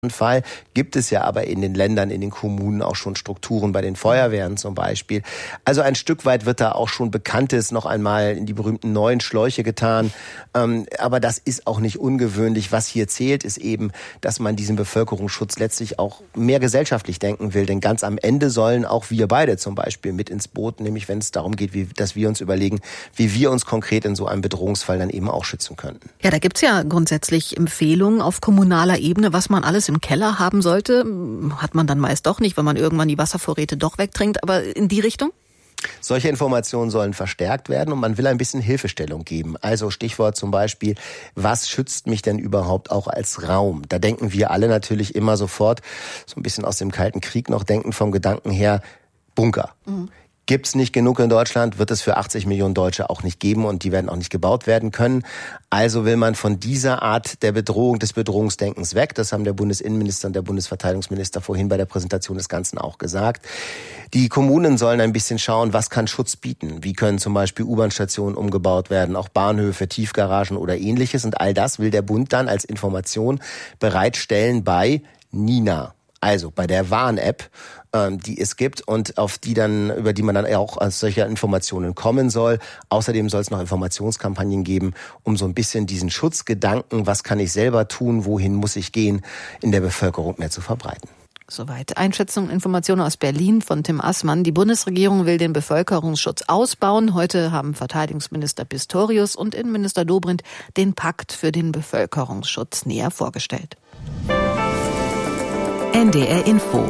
Fall gibt es ja aber in den Ländern, in den Kommunen auch schon Strukturen, bei den Feuerwehren zum Beispiel. Also ein Stück weit wird da auch schon Bekanntes noch einmal in die berühmten neuen Schläuche getan. Aber das ist auch nicht ungewöhnlich. Was hier zählt, ist eben, dass man diesen Bevölkerungsschutz letztlich auch mehr gesellschaftlich denken will. Denn ganz am Ende sollen auch wir beide zum Beispiel mit ins Boot, nämlich wenn es darum geht, dass wir uns überlegen, wie wir uns konkret in so einem Bedrohungsfall dann eben auch schützen könnten. Ja, da gibt's ja grundsätzlich Empfehlungen auf kommunaler Ebene, was man alles im Keller haben sollte. Hat man dann meist doch nicht, wenn man irgendwann die Wasservorräte doch wegtrinkt. Aber in die Richtung? Solche Informationen sollen verstärkt werden und man will ein bisschen Hilfestellung geben. Also Stichwort zum Beispiel, was schützt mich denn überhaupt auch als Raum? Da denken wir alle natürlich immer sofort, so ein bisschen aus dem Kalten Krieg noch denken vom Gedanken her, Bunker. Gibt's nicht genug in Deutschland, wird es für 80 Millionen Deutsche auch nicht geben und die werden auch nicht gebaut werden können. Also will man von dieser Art der Bedrohung, des Bedrohungsdenkens weg. Das haben der Bundesinnenminister und der Bundesverteidigungsminister vorhin bei der Präsentation des Ganzen auch gesagt. Die Kommunen sollen ein bisschen schauen, was kann Schutz bieten? Wie können zum Beispiel U-Bahn-Stationen umgebaut werden, auch Bahnhöfe, Tiefgaragen oder ähnliches. Und all das will der Bund dann als Information bereitstellen bei Nina. Also bei der Warn-App, die es gibt und über die man dann auch als solcher Informationen kommen soll. Außerdem soll es noch Informationskampagnen geben, um so ein bisschen diesen Schutzgedanken, was kann ich selber tun, wohin muss ich gehen, in der Bevölkerung mehr zu verbreiten. Soweit Einschätzung und Informationen aus Berlin von Tim Assmann. Die Bundesregierung will den Bevölkerungsschutz ausbauen. Heute haben Verteidigungsminister Pistorius und Innenminister Dobrindt den Pakt für den Bevölkerungsschutz näher vorgestellt. NDR Info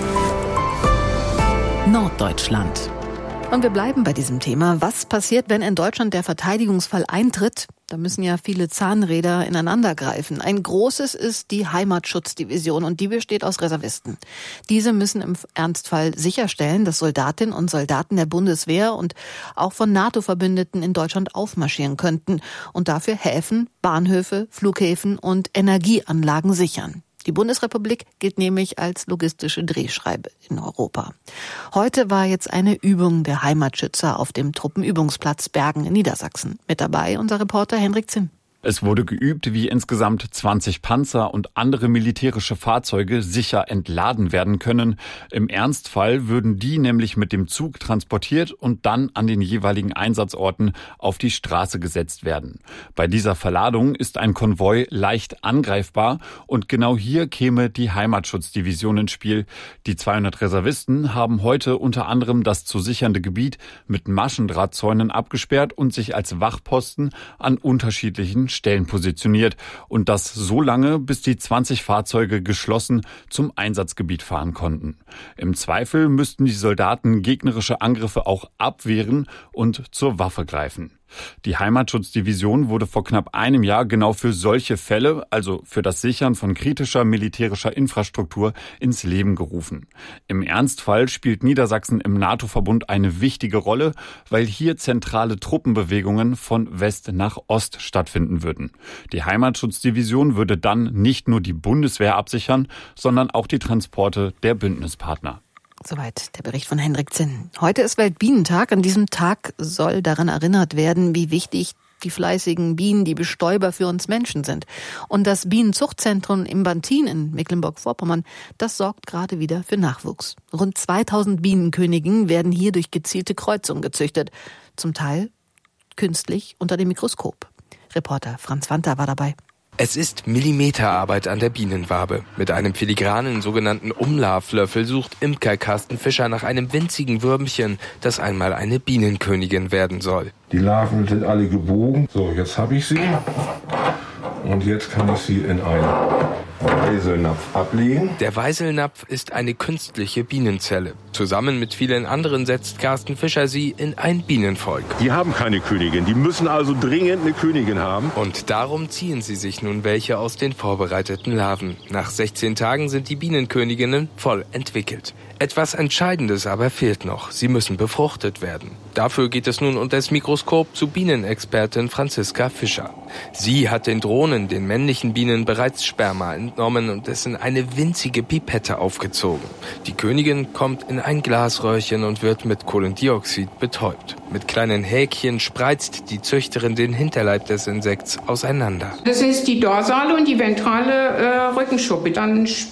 Norddeutschland. Und wir bleiben bei diesem Thema. Was passiert, wenn in Deutschland der Verteidigungsfall eintritt? Da müssen ja viele Zahnräder ineinander greifen. Ein großes ist die Heimatschutzdivision und die besteht aus Reservisten. Diese müssen im Ernstfall sicherstellen, dass Soldatinnen und Soldaten der Bundeswehr und auch von NATO-Verbündeten in Deutschland aufmarschieren könnten und dafür Häfen, Bahnhöfe, Flughäfen und Energieanlagen sichern. Die Bundesrepublik gilt nämlich als logistische Drehscheibe in Europa. Heute war jetzt eine Übung der Heimatschützer auf dem Truppenübungsplatz Bergen in Niedersachsen. Mit dabei unser Reporter Henrik Zimm. Es wurde geübt, wie insgesamt 20 Panzer und andere militärische Fahrzeuge sicher entladen werden können. Im Ernstfall würden die nämlich mit dem Zug transportiert und dann an den jeweiligen Einsatzorten auf die Straße gesetzt werden. Bei dieser Verladung ist ein Konvoi leicht angreifbar und genau hier käme die Heimatschutzdivision ins Spiel. Die 200 Reservisten haben heute unter anderem das zu sichernde Gebiet mit Maschendrahtzäunen abgesperrt und sich als Wachposten an unterschiedlichen Stellen positioniert und das so lange, bis die 20 Fahrzeuge geschlossen zum Einsatzgebiet fahren konnten. Im Zweifel müssten die Soldaten gegnerische Angriffe auch abwehren und zur Waffe greifen. Die Heimatschutzdivision wurde vor knapp einem Jahr genau für solche Fälle, also für das Sichern von kritischer militärischer Infrastruktur, ins Leben gerufen. Im Ernstfall spielt Niedersachsen im NATO-Verbund eine wichtige Rolle, weil hier zentrale Truppenbewegungen von West nach Ost stattfinden würden. Die Heimatschutzdivision würde dann nicht nur die Bundeswehr absichern, sondern auch die Transporte der Bündnispartner. Soweit der Bericht von Henrik Zinn. Heute ist Weltbienentag. An diesem Tag soll daran erinnert werden, wie wichtig die fleißigen Bienen, die Bestäuber für uns Menschen sind. Und das Bienenzuchtzentrum im Bantin in Mecklenburg-Vorpommern, das sorgt gerade wieder für Nachwuchs. Rund 2000 Bienenköniginnen werden hier durch gezielte Kreuzung gezüchtet. Zum Teil künstlich unter dem Mikroskop. Reporter Franz Wanter war dabei. Es ist Millimeterarbeit an der Bienenwabe. Mit einem filigranen sogenannten Umlauflöffel sucht Imker Carsten Fischer nach einem winzigen Würmchen, das einmal eine Bienenkönigin werden soll. Die Larven sind alle gebogen. So, jetzt habe ich sie. Und jetzt kann ich sie in einen Weiselnapf ablegen. Der Weiselnapf ist eine künstliche Bienenzelle. Zusammen mit vielen anderen setzt Carsten Fischer sie in ein Bienenvolk. Die haben keine Königin, die müssen also dringend eine Königin haben. Und darum ziehen sie sich nun welche aus den vorbereiteten Larven. Nach 16 Tagen sind die Bienenköniginnen voll entwickelt. Etwas Entscheidendes aber fehlt noch. Sie müssen befruchtet werden. Dafür geht es nun unter das Mikroskop zu Bienenexpertin Franziska Fischer. Sie hat den Drohnen, den männlichen Bienen, bereits Sperma entnommen und es in eine winzige Pipette aufgezogen. Die Königin kommt in ein Glasröhrchen und wird mit Kohlendioxid betäubt. Mit kleinen Häkchen spreizt die Züchterin den Hinterleib des Insekts auseinander. Das ist die dorsale und die ventrale Rückenschuppe. Dann